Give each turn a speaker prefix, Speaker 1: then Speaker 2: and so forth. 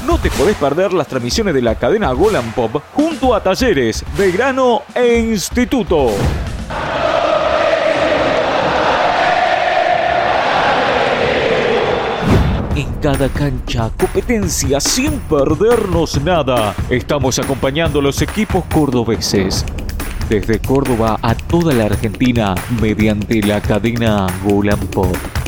Speaker 1: no te podés perder las transmisiones de la cadena Golan Pop junto a Talleres, Belgrano e Instituto. En cada cancha, competencia sin perdernos nada. Estamos acompañando a los equipos cordobeses. Desde Córdoba a toda la Argentina mediante la cadena Golan Pop.